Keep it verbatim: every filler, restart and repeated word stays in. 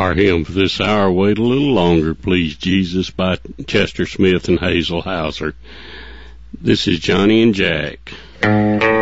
Our hymn for this hour, Wait a Little Longer, Please Jesus, by Chester Smith and Hazel Hauser. This is Johnny and Jack.